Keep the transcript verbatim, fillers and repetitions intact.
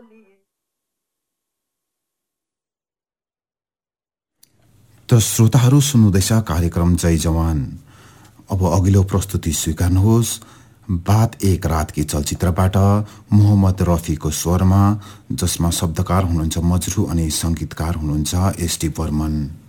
त श्रोताहरू सुन्नुहुँदैछ कार्यक्रम जय जवान। अब अघिल्लो प्रस्तुति स्वीकार्नुहोस्। बात एक रात की चलचित्रबाट मोहम्मद रफीको स्वरमा, जसमा शब्दकार हुनुहुन्छ मजरू अनि संगीतकार हुनुहुन्छ एसडी बर्मन।